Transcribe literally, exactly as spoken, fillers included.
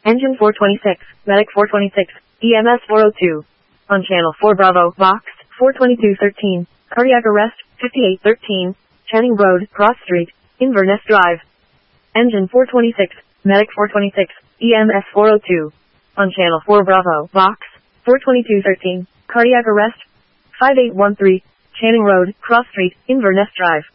Engine four twenty-six, Medic four twenty-six, E M S four oh two. On Channel four Bravo, Box, four twenty-two thirteen, cardiac arrest, fifty-eight thirteen, Channing Road, Cross Street, Inverness Drive. Engine four twenty-six, Medic four twenty-six, E M S four oh two. On Channel four Bravo, Box, four twenty-two thirteen, cardiac arrest, five eight one three, Channing Road, Cross Street, Inverness Drive.